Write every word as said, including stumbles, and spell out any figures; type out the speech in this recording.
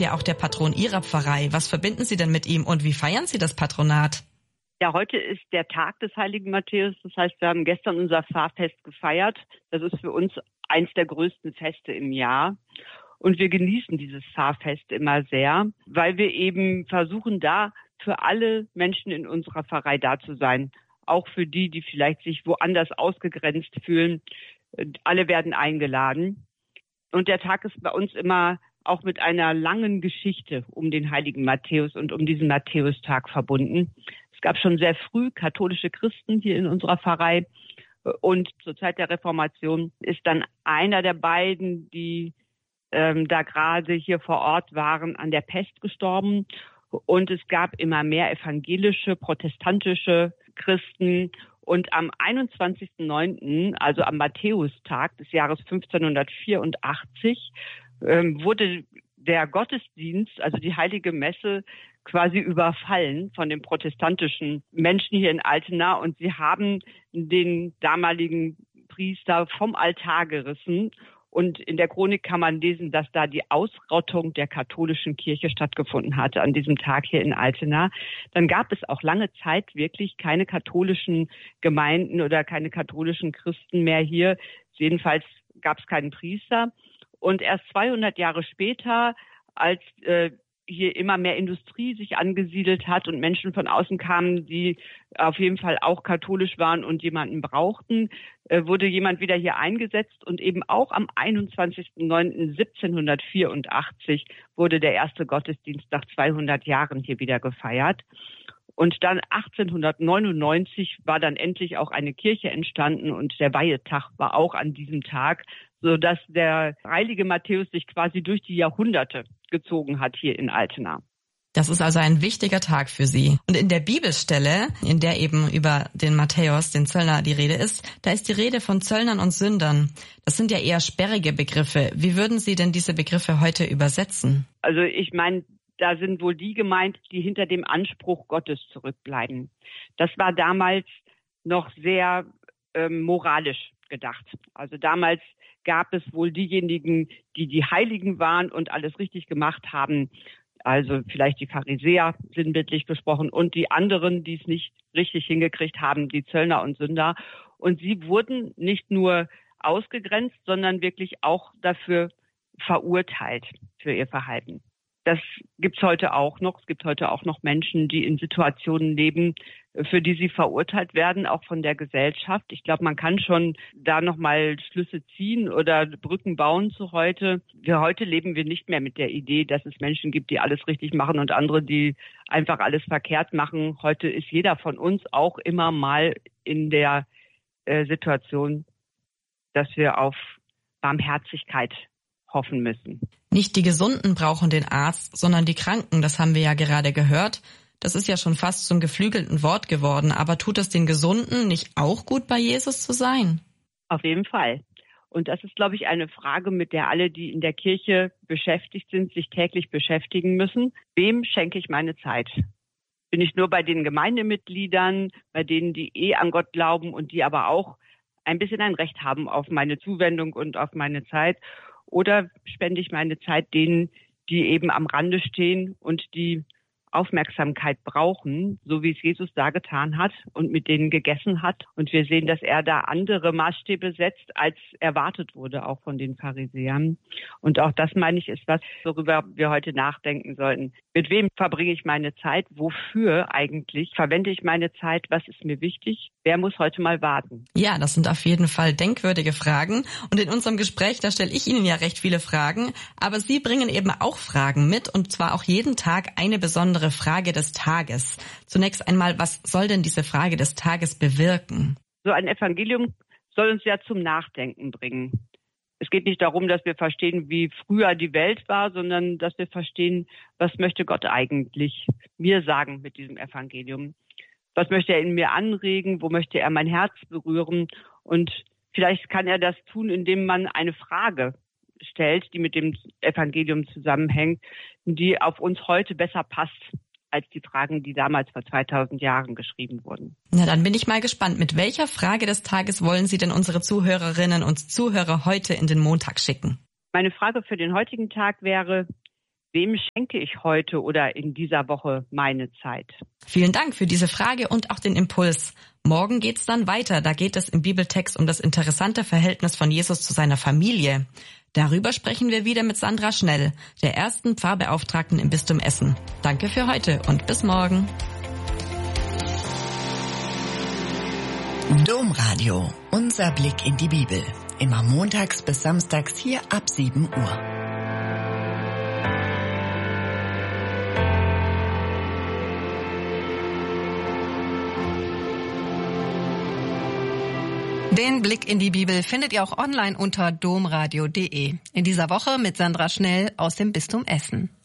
ja auch der Patron Ihrer Pfarrei. Was verbinden Sie denn mit ihm und wie feiern Sie das Patronat? Ja, heute ist der Tag des heiligen Matthäus. Das heißt, wir haben gestern unser Pfarrfest gefeiert. Das ist für uns eins der größten Feste im Jahr. Und wir genießen dieses Pfarrfest immer sehr, weil wir eben versuchen, da für alle Menschen in unserer Pfarrei da zu sein. Auch für die, die vielleicht sich woanders ausgegrenzt fühlen. Alle werden eingeladen. Und der Tag ist bei uns immer auch mit einer langen Geschichte um den heiligen Matthäus und um diesen Matthäustag verbunden. Es gab schon sehr früh katholische Christen hier in unserer Pfarrei. Und zur Zeit der Reformation ist dann einer der beiden, die ähm, da gerade hier vor Ort waren, an der Pest gestorben. Und es gab immer mehr evangelische, protestantische Christen. Und am einundzwanzigsten neunten, also am Matthäustag des Jahres fünfzehnhundertvierundachtzig, ähm, wurde der Gottesdienst, also die Heilige Messe, quasi überfallen von den protestantischen Menschen hier in Altena. Und sie haben den damaligen Priester vom Altar gerissen. Und in der Chronik kann man lesen, dass da die Ausrottung der katholischen Kirche stattgefunden hatte an diesem Tag hier in Altena. Dann gab es auch lange Zeit wirklich keine katholischen Gemeinden oder keine katholischen Christen mehr hier. Jedenfalls gab es keinen Priester. Und erst zweihundert Jahre später, als äh, hier immer mehr Industrie sich angesiedelt hat und Menschen von außen kamen, die auf jeden Fall auch katholisch waren und jemanden brauchten, äh, wurde jemand wieder hier eingesetzt. Und eben auch am einundzwanzigsten neunten siebzehnhundertvierundachtzig wurde der erste Gottesdienst nach zweihundert Jahren hier wieder gefeiert. Und dann achtzehnhundertneunundneunzig war dann endlich auch eine Kirche entstanden und der Weihetag war auch an diesem Tag, sodass der heilige Matthäus sich quasi durch die Jahrhunderte gezogen hat hier in Altena. Das ist also ein wichtiger Tag für Sie. Und in der Bibelstelle, in der eben über den Matthäus, den Zöllner, die Rede ist, da ist die Rede von Zöllnern und Sündern. Das sind ja eher sperrige Begriffe. Wie würden Sie denn diese Begriffe heute übersetzen? Also ich meine, da sind wohl die gemeint, die hinter dem Anspruch Gottes zurückbleiben. Das war damals noch sehr ähm, moralisch gedacht. Also damals gab es wohl diejenigen, die die Heiligen waren und alles richtig gemacht haben. Also vielleicht die Pharisäer, sinnbildlich gesprochen, und die anderen, die es nicht richtig hingekriegt haben, die Zöllner und Sünder. Und sie wurden nicht nur ausgegrenzt, sondern wirklich auch dafür verurteilt für ihr Verhalten. Das gibt's heute auch noch. Es gibt heute auch noch Menschen, die in Situationen leben, für die sie verurteilt werden, auch von der Gesellschaft. Ich glaube, man kann schon da nochmal Schlüsse ziehen oder Brücken bauen zu heute. Wir heute leben wir nicht mehr mit der Idee, dass es Menschen gibt, die alles richtig machen und andere, die einfach alles verkehrt machen. Heute ist jeder von uns auch immer mal in der äh, Situation, dass wir auf Barmherzigkeit hoffen müssen. Nicht die Gesunden brauchen den Arzt, sondern die Kranken, das haben wir ja gerade gehört. Das ist ja schon fast zum geflügelten Wort geworden, aber tut es den Gesunden nicht auch gut, bei Jesus zu sein? Auf jeden Fall. Und das ist, glaube ich, eine Frage, mit der alle, die in der Kirche beschäftigt sind, sich täglich beschäftigen müssen. Wem schenke ich meine Zeit? Bin ich nur bei den Gemeindemitgliedern, bei denen, die eh an Gott glauben und die aber auch ein bisschen ein Recht haben auf meine Zuwendung und auf meine Zeit? Oder spende ich meine Zeit denen, die eben am Rande stehen und die Aufmerksamkeit brauchen, so wie es Jesus da getan hat und mit denen gegessen hat. Und wir sehen, dass er da andere Maßstäbe setzt, als erwartet wurde, auch von den Pharisäern. Und auch das, meine ich, ist was, worüber wir heute nachdenken sollten. Mit wem verbringe ich meine Zeit? Wofür eigentlich verwende ich meine Zeit? Was ist mir wichtig? Wer muss heute mal warten? Ja, das sind auf jeden Fall denkwürdige Fragen. Und in unserem Gespräch, da stelle ich Ihnen ja recht viele Fragen. Aber Sie bringen eben auch Fragen mit, und zwar auch jeden Tag eine besondere Frage des Tages. Zunächst einmal, was soll denn diese Frage des Tages bewirken? So ein Evangelium soll uns ja zum Nachdenken bringen. Es geht nicht darum, dass wir verstehen, wie früher die Welt war, sondern dass wir verstehen, was möchte Gott eigentlich mir sagen mit diesem Evangelium? Was möchte er in mir anregen? Wo möchte er mein Herz berühren? Und vielleicht kann er das tun, indem man eine Frage stellt, die mit dem Evangelium zusammenhängt, die auf uns heute besser passt als die Fragen, die damals vor zweitausend Jahren geschrieben wurden. Na, dann bin ich mal gespannt. Mit welcher Frage des Tages wollen Sie denn unsere Zuhörerinnen und Zuhörer heute in den Montag schicken? Meine Frage für den heutigen Tag wäre, wem schenke ich heute oder in dieser Woche meine Zeit? Vielen Dank für diese Frage und auch den Impuls. Morgen geht's dann weiter. Da geht es im Bibeltext um das interessante Verhältnis von Jesus zu seiner Familie. Darüber sprechen wir wieder mit Sandra Schnell, der ersten Pfarrbeauftragten im Bistum Essen. Danke für heute und bis morgen. Domradio, unser Blick in die Bibel. Immer montags bis samstags hier ab sieben Uhr. Den Blick in die Bibel findet ihr auch online unter domradio punkt de. In dieser Woche mit Sandra Schnell aus dem Bistum Essen.